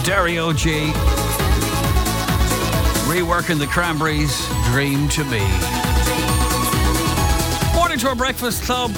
Stereo G. Reworking the Cranberries' Dream to Me. Morning to our breakfast club.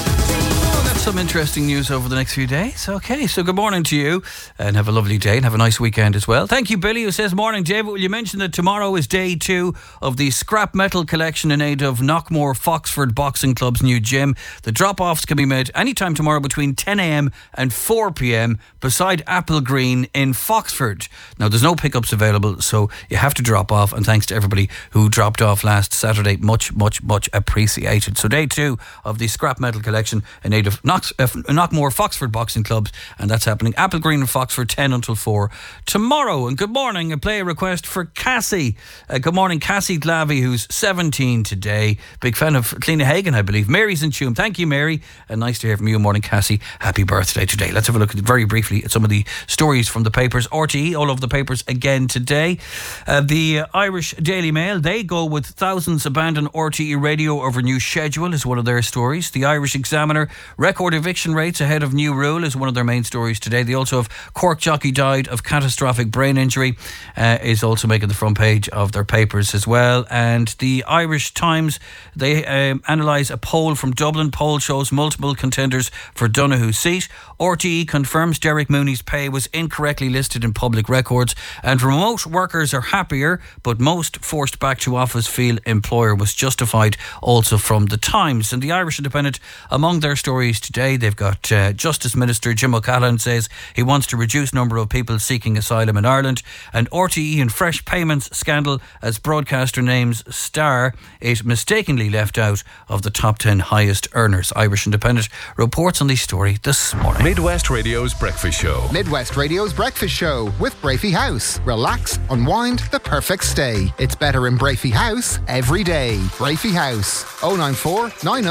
Some interesting news over the next few days. Okay, so good morning to you and have a lovely day and have a nice weekend as well. Thank you, Billy, who says, morning, David. Will you mention that tomorrow is day 2 of the scrap metal collection in aid of Knockmore Foxford Boxing Club's new gym? The drop-offs can be made anytime tomorrow between 10 a.m. and 4 p.m. beside Apple Green in Foxford. Now, there's no pickups available, so you have to drop off, and thanks to everybody who dropped off last Saturday. Much appreciated. So day 2 of the scrap metal collection in aid of Knockmore Foxford Boxing Clubs, and that's happening Apple Green and Foxford 10 until 4 tomorrow. And good morning, a play request for Cassie. Good morning, Cassie Glavy, who's 17 today. Big fan of Cliona Hagan, I believe. Mary's in tune. Thank you, Mary, and nice to hear from you. Morning, Cassie. Happy birthday today. Let's have a look very briefly at some of the stories from the papers. RTE, all over the papers again today. The Irish Daily Mail, they go with thousands abandon RTE radio over new schedule is one of their stories. The Irish Examiner, record eviction rates ahead of new rule is one of their main stories today. They also have Cork jockey died of catastrophic brain injury is also making the front page of their papers as well. And the Irish Times, they analyse a poll from Dublin. Poll shows multiple contenders for Donoghue's seat. RTE confirms Derek Mooney's pay was incorrectly listed in public records, and remote workers are happier, but most forced back to office feel employer was justified, also from the Times. And the Irish Independent, among their stories today, they've got Justice Minister Jim O'Callaghan says he wants to reduce number of people seeking asylum in Ireland, and RTE and fresh payments scandal as broadcaster names Star it mistakenly left out of the top 10 highest earners. Irish Independent reports on this story this morning. Midwest Radio's Breakfast Show. Midwest Radio's Breakfast Show with Brafey House. Relax, unwind, the perfect stay. It's better in Brafey House every day. Brafey House, 094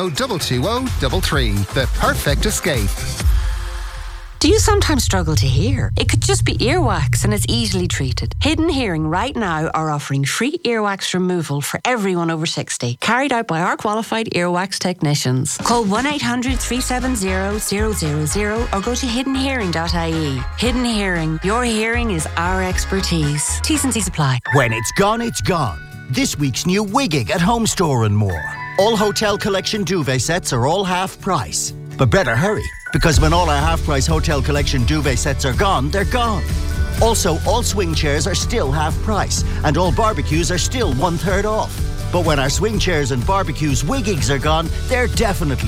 90 33. The perfect escape. Do you sometimes struggle to hear? It could just be earwax and it's easily treated. Hidden Hearing right now are offering free earwax removal for everyone over 60, carried out by our qualified earwax technicians. Call 1-800-370-000 or go to hiddenhearing.ie. Hidden Hearing, your hearing is our expertise. T's and C's apply. When it's gone, it's gone. This week's new Wigging at Home Store and more. All Hotel Collection duvet sets are all half price. But better hurry, because when all our half-price Hotel Collection duvet sets are gone, they're gone. Also, all swing chairs are still half price, and all barbecues are still 1/3 off. But when our swing chairs and barbecues Wiggings are gone, they're definitely